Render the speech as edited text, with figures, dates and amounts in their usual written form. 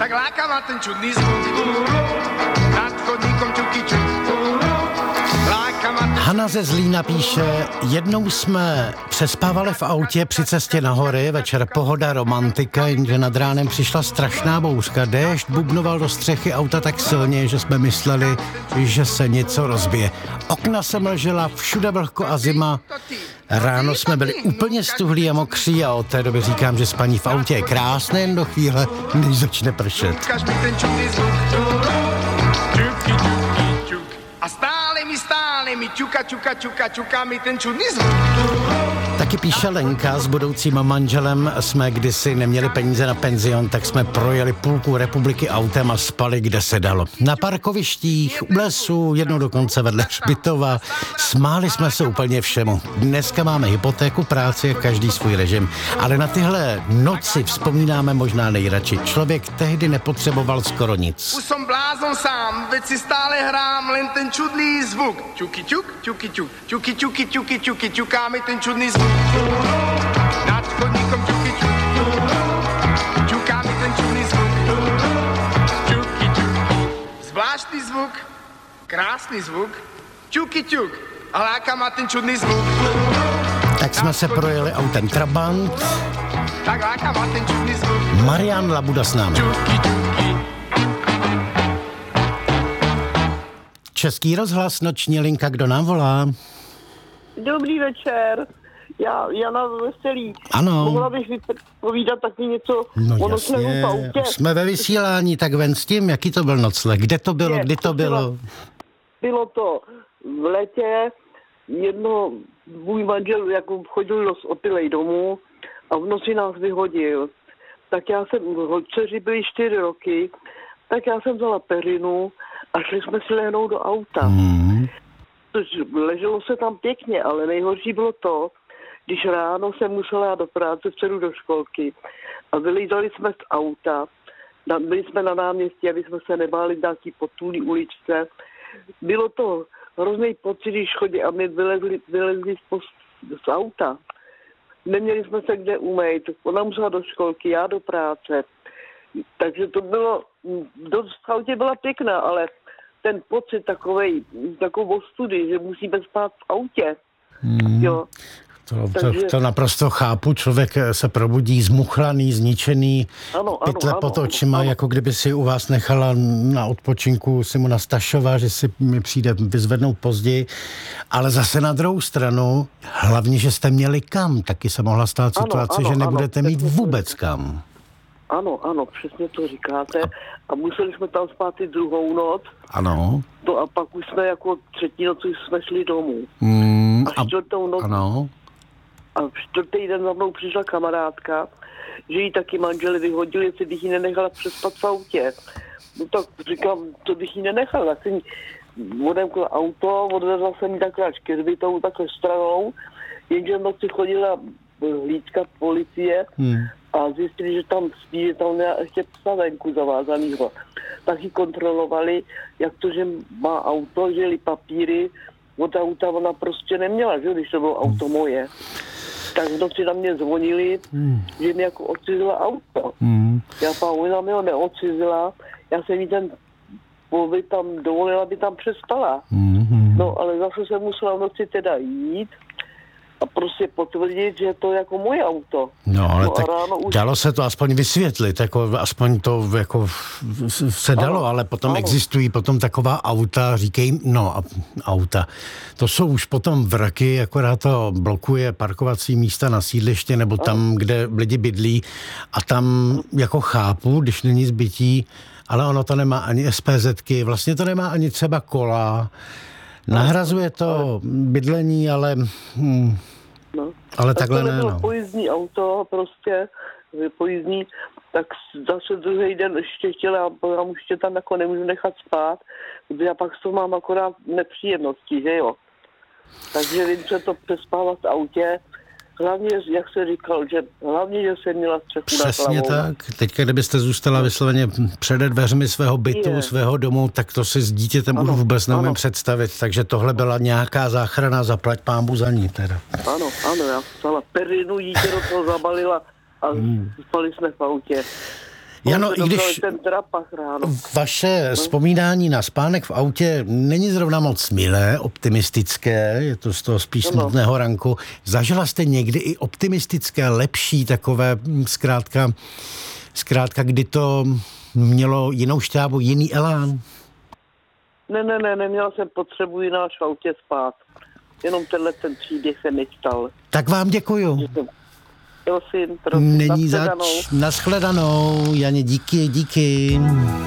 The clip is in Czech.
Tak láká má ten čudný zvuk. Nad chodníkom čuky čuk. Hana ze Zlína píše, jednou jsme přespávali v autě při cestě na hory, večer pohoda, romantika, jenže nad ránem přišla strašná bouřka, déšť bubnoval do střechy auta tak silně, že jsme mysleli, že se něco rozbije. Okna se mlžela, všude vlhko a zima. Ráno jsme byli úplně stuhlí a mokří a od té doby říkám, že spaní v autě je krásné jen do chvíle, než začne pršet. A stále mi čuká mi ten čudný zvuk. Taky píše Lenka, s budoucím manželem jsme kdysi neměli peníze na penzion, tak jsme projeli půlku republiky autem a spali, kde se dalo. Na parkovištích, u lesu, jednou dokonce vedle hřbitova. Smáli jsme se úplně všemu. Dneska máme hypotéku, práci a každý svůj režim. Ale na tyhle noci vzpomínáme možná nejradši. Člověk tehdy nepotřeboval skoro nic. Už som blázon sám, veď si stále hrám len ten čudný zvuk. Čuky čuk, čuky čuk, čuky čuky čuky čuky čuká mi ten čudný zvuk. Nad chodníkom čuky čuk. Čuká mi ten čudný zvuk. Čuky čuk. Zvláštny zvuk, krásný zvuk. Čuky čuk. A láká má ten čudný zvuk. Tak jsme se projeli autem Trabant. Tak láká má ten čudný zvuk. Marian Labuda s námi. Čuky čuky. Český rozhlas, noční linka, kdo nám volá? Dobrý večer. Já Jana Veselý. Ano. Mohla bych vypovídat taky něco No o noclegu v autě. jsme ve vysílání, tak ven s tím, jaký to byl nocleh, kde to bylo, kdy to bylo? Bylo to v létě, můj manžel jako chodil dost opilej domů a v noci nás vyhodil. Tak já jsem, dceři byly 4 roky, tak já jsem vzala perinu a šli jsme si lehnout do auta. Leželo se tam pěkně, ale nejhorší bylo to, když ráno jsem musela jít do práce, včeru do školky a vylízali jsme z auta, byli jsme na náměstí, aby jsme se nebáli nějaký potulí uličce. Bylo to hrozný pocit, když chodí a my vylezli z auta. Neměli jsme se kde umýt, ona musela do školky, já do práce. Takže to bylo, v autě byla pěkná, ale ten pocit takovou ostudy, že musíme spát v autě. Jo. To naprosto chápu, člověk se probudí zmuchlaný, zničený, pytle pod očima, jako kdyby si u vás nechala na odpočinku Simona Stašová, že si mi přijde vyzvednout později, ale zase na druhou stranu, hlavně, že jste měli kam, taky se mohla stát situace, že nebudete mít vůbec kam. Ano, přesně to říkáte. A museli jsme tam spát i druhou noc. Ano. No a pak už jsme jako třetí noc jsme šli domů. A čtvrtou noc. Ano. A čtvrtý den za mnou přišla kamarádka, že jí taky manžel vyhodil, jestli bych jí nenechala přespat v autě. No tak říkám, to bych jí nenechala. Tak jsem odemkla auto, odvezla jsem jí takhle až ke hřbitovu, takhle stranou, jenže v noci chodila hlídka policie a zjistili, že tam spí, že tam ještě psa venku zavázanýho. Tak ji kontrolovali, jak to, že má auto, že jeli papíry, od auta ona prostě neměla, že, když to bylo auto moje. Tak v noci na mě zvonili, že mi jako odcizila auto. Já ona mi ho neodcizila, já jsem jí ten pobyt tam dovolila, aby tam přespala. No ale zase jsem musela v noci teda jít a prostě potvrdit, že to je jako moje auto. No, ale tak dalo se to aspoň vysvětlit, jako aspoň to jako se dalo, ale potom existují potom taková auta, říkej, auta. To jsou už potom vraky, akorát to blokuje parkovací místa na sídliště nebo tam, kde lidi bydlí a tam jako chápu, když není zbytí, ale ono to nemá ani SPZky, vlastně to nemá ani třeba kola. Nahrazuje to bydlení, ale takhle ne. To pojízdní auto, prostě pojízdní, tak zase druhý den ještě chtěla, já už tě tam jako nemůžu nechat spát, protože já pak s toho mám akorát nepříjemnosti, že jo. Takže vím, že to přespávat v autě, hlavně, jak se říkal, že hlavně, že jsem měla střechu nad hlavou. Přesně tak. Teďka, kdybyste zůstala vysloveně přede dveřmi svého bytu, svého domu, tak to si s dítětem už vůbec neumím představit. Takže tohle byla nějaká záchrana, zaplať pánbu za ní teda. Ano, já vzala perinu, dítě do toho zabalila a spali jsme v autě. Jano, i když ten drapach ráno. vaše vzpomínání na spánek v autě není zrovna moc milé, optimistické, je to z toho spíš smutného ranku. Zažila jste někdy i optimistické, lepší takové, zkrátka, kdy to mělo jinou šťávu, jiný elán? Ne, neměla jsem potřebu jináč v autě spát. Jenom ten příběh se mi stal. Tak vám děkuju. Prosím, Není zač. Nashledanou, Janě, díky.